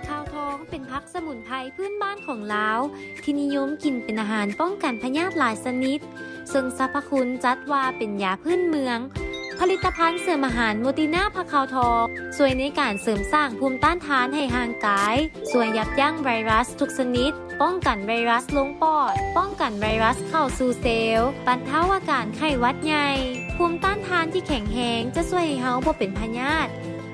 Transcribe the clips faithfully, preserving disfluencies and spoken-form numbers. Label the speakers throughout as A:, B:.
A: ข้าวทองเป็นผักสมุนไพรพื้นบ้านของลาวที่นิยมกินเป็นอาหารป้องกันพยาธิหลายชนิดซึ่งสรรพคุณจัดว่าเป็นยาพื้นเมืองผลิตภัณฑ์เสริมอาหารโมติน่าผักข้าวทองช่วยในการเสริมสร้างภูมิต้านทานให้ร่างกายช่วยยับยั้งไวรัสทุกชนิดป้องกันไวรัสลงปอดป้องกันไวรัสเข้าสู่เซลล์บรรเทาอาการไข้หวัดใหญ่ภูมิต้านทานที่แข็งแรงจะช่วยให้เฮาบ่เป็นพยาธิ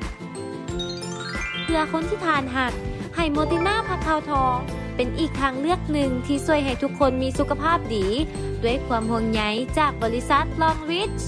A: เพื่อคนที่ทานหักให้โมติน่าผักข้าวทองเป็นอีกทางเลือกหนึ่งที่ช่วยให้ทุกคนมีสุขภาพดีด้วยความห่วงใยจากบริษัท Longreach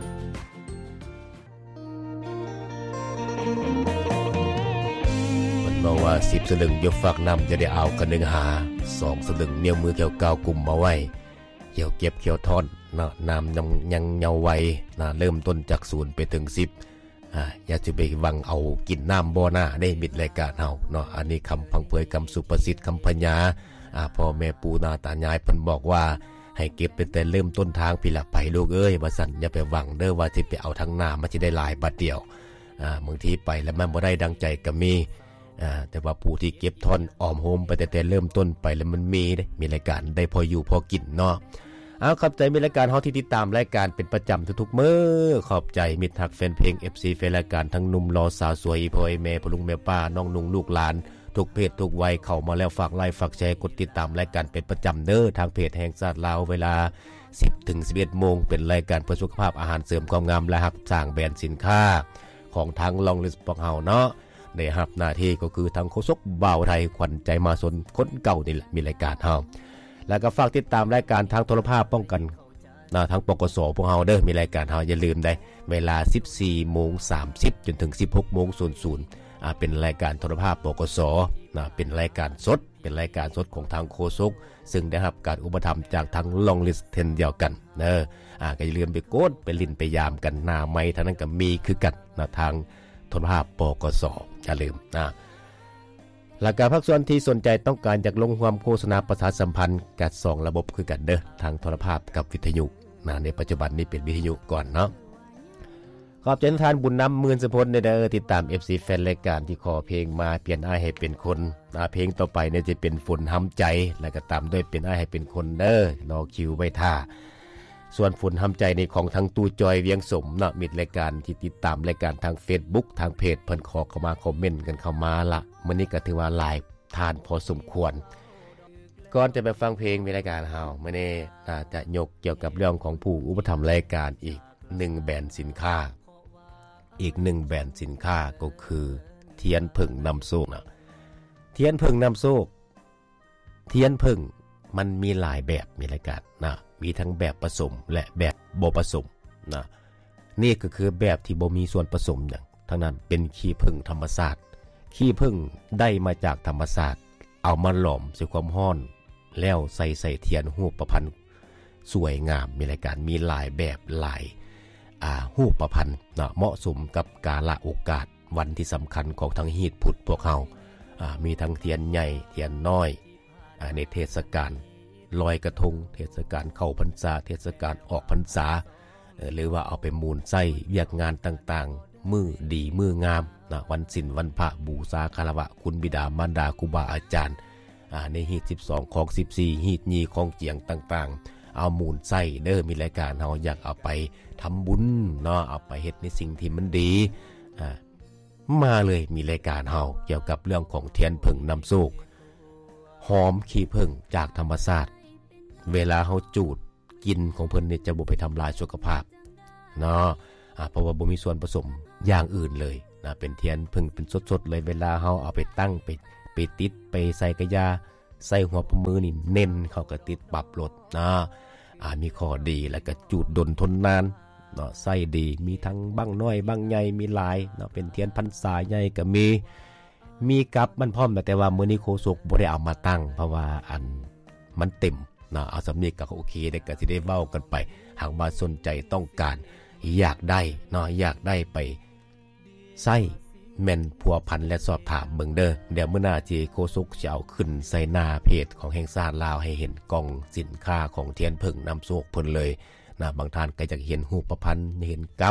B: มันบอกว่าสิบสลึงยกฝากนำจะได้เอากันหนึ่งหาสองสลึงนิ้วมือเกี่ยวกาวกลุ่มมาไว้เกี่ยวเก็บเกี่ยวทอนนะนำยังยังเยาว์ไว้นะเริ่มต้นจากศูนย์ไปถึงสิบอ่าอย่าจะไปวังเอากินน้ำบ่อหน้าได้มิดรายการเฮาเนาะอันนี้คำพังเพยคำสุประสิทธิ์คำพญาอ่าพ่อแม่ปู่นาตายายเพิ่นบอกว่าให้เก็บเป็นแต่เริ่มต้นทางพี่ละไปลูกเอ้ยว่าซั่นอย่าไปหวังเด้อว่าสิไปเอาทางหน้ามันสิได้หลายบาทเดียวอ่าบางทีไปแล้วมันบ่ได้ดังใจก็มีอ่าแต่ว่าผู้ที่เก็บทอนออมโฮมไปแต่แต่เริ่มต้นไปแล้วมันมีเด้มีรายการได้พออยู่พอกินเนาะเอาขอบใจมีรายการเฮาที่ติดตามรายการเป็นประจำทุกๆมื้อขอบใจมิตรฮักแฟนเพลง เอฟ ซี แฟนรายการทั้งหนุ่มรอสาวสวยพ่อแม่พ่อลุงแม่ป้าน้องนุ่งลูกหลานทุกเพศทุกวัยเข้ามาแล้วฝากไลค์ฝากแชร์กดติดตามรายการเป็นประจำเด้อทางเพจแห่งชาติลาวเวลา สิบถึงสิบเอ็ด โมงเป็นรายการเพื่อสุขภาพอาหารเสริมความงามและรับสร้างแบรนด์สินค้าของทางลองลิสต์พวกเฮาเนาะได้รับหน้าที่ก็คือทางโฆษกบ่าวไทยขวัญใจมาสนคนเก่านี่แหละมีรายการเฮาแล้วก็ฝากติดตามรายการทางโทรภาพป้องกันนะทางปกสพวกเฮาเด้อมีรายการเฮาอย่าลืมได้เวลา สิบสี่โมงสามสิบ จนถึง สิบหกโมงอ่าเป็นรายการโทรภาพปกสนะเป็นรายการสดเป็นรายการสดของทางโฆษกซึ่งได้รับการอุปถัมภ์จากทางลองลิสต์เทนเดียวกันเด้ออ่าก็อย่าลืมไปโกดไปลิ้นไปยามกันหน้าไม้ทางนั้นก็มีคือกันนะทางโทรภาพปกสอย่าลืมนะหลักการภาคส่วนที่สนใจต้องการอยากลงความโฆษณาประชาสัมพันธ์กัดสองระบบคือกันเด้อทางโทรภาพกับวิทยุนะในปัจจุบันนี้เป็นวิทยุก่อนเนาะขอบใจทานบุญนำหมื่นสพลเด้อติดตาม เอฟ ซี แฟนรายการที่ขอเพลงมาเปลี่ยนอ้ายให้เป็นคนนะเพลงต่อไปเนี่ยจะเป็นฝนห้ำใจแล้วก็ตามด้วยเป็นอ้ายให้เป็นคนเด้อรอคิวไว้ท่าส่วนฝนห้ำใจในของทางตู้จอยเวียงสมเนาะมิดรายการที่ติดตามรายการทาง Facebook ทางเพจเพิ่นขอเข้ามาคอมเมนต์กันเข้ามาละมื้อนี้ก็ถือว่าหลายทานพอสมควรก่อนจะไปฟังเพลงในรายการเฮามื้อนี้น่าจะยกเกี่ยวกับเรื่องของผู้อุปถัมภ์รายการอีกหนึ่งแบรนด์สินค้าอีกหนึ่งแบรนด์สินค้าก็คือเทียนผึ่งน้ำโชคนะเทียนผึ่งน้ำโชคเทียนผึ่งมันมีหลายแบบมีรายการนะมีทั้งแบบผสมและแบบบ่ผสมนะนี่ก็คือแบบที่บ่มีส่วนผสมอย่างทั้งนั้นเป็นขี้ผึ่งธรรมชาติขี้ผึ่งได้มาจากธรรมชาติเอามาหลอมใส่ความร้อนแล้วใส่ใส่เทียนรูปประพันธ์สวยงามมีรายการมีหลายแบบหลายอ่ารูปประพันธ์นะเหมาะสมกับกาลโอกาสวันที่สำคัญของทั้งฮีตพุทธพวกเฮาอ่ามีทั้งเทียนใหญ่เทียนน้อยอ่าในเทศกาลลอยกระทงเทศกาลเข้าพรรษาเทศกาลออกพรรษาหรือว่าเอาไปมูลไส้เวียกงานต่างๆมื้อดีมื้องามนะวันศีลวันพระบูชาคารวะคุณบิดามารดาครูบาอาจารย์อ่าในฮีตสิบสองของสิบสี่ฮีตยี่ของเจียงต่างๆเอามูลไส้เด้อมีรายการเฮาอยากเอาไปทำบุญเนาะเอาไปเฮ็ดในสิ่งที่มันดีอ่ามาเลยมีรายการเฮาเกี่ยวกับเรื่องของเทียนผึ่งน้ำโชคหอมขี้ผึ่งจากธรรมชาติเวลาเฮาจูดกินของเพิ่นนี่จะบ่ไปทำลายสุขภาพเนาะอ่าเพราะว่าบ่มีส่วนผสมอย่างอื่นเลยนะเป็นเทียนผึ่งเป็นสดๆเลยเวลาเฮาเอาไปตั้งไปไปติดไปใส่กระยาใส่หัวปมือนี่เน้นเขาก็ติดปรับรสนะอ่ามีข้อดีแล้วก็จูดดนทนนานเนาะไส้ดีมีทั้งบั้งน้อยบั้งใหญ่มีหลายเนาะเป็นเทียนพรรษาใหญ่ก็มีมีกับมันพร้อมแต่ว่ามื้อนี้โคศกบ่ได้เอามาตั้งเพราะว่าอันมันเต็มนะเอาสำนี้ก็โอเคได้ก็สิได้เว้ากันไปหากว่าสนใจต้องการอยากได้เนาะอยากได้ไปใส่แม่นพัวพันและสอบถามเบิ่งเด้อเดี๋ยวมื้อหน้าที่โคศกจะเอาขึ้นใส่หน้าเพจของแห่งชาติลาวให้เห็นกล่องสินค้าของเทียนผึ่งน้ำโชคเพิ่นเลยนะบางท่านก็อยากเห็นรูปพันธ์เห็นกับ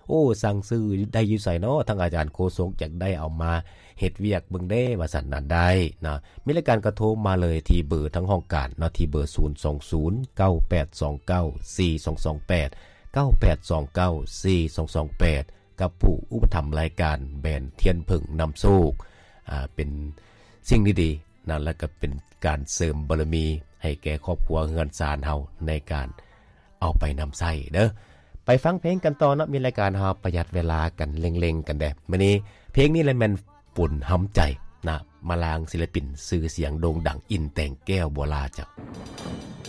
B: โอ้สั่งซื้อได้อยู่ไสเนาะทางอาจารย์โคศกอยากได้เอามาเฮ็ดเวียกเบิ่งเด้ว่าซั่นนั้นได้นะมีรายการกระโทรมาเลยที่เบอร์ทั้งห้องการเนาะที่เบอร์ศูนย์ สอง ศูนย์ เก้า แปด สอง เก้า สี่ สอง สอง แปด เก้า แปด สอง เก้า สี่ สอง สอง แปดกับผู้อุปถัมภ์รายการแบรนด์เทียนผึ่งนำโชคอ่าเป็นสิ่งดีๆนะแล้วก็เป็นการเสริมบารมีให้แก่ครอบครัวเฮือนศาลเฮาในการเอาไปนำใช้เด้อไปฟังเพลงกันต่อเนาะมีรายการเฮาประหยัดเวลากันเล็งๆกันแดมื้อนี้เพลงนี้แหละแม่นปุ่นหำใจนะมาลางศิลปินชื่อเสียงโด่งดังอินแต่งแก้วบัวลาจ้ะ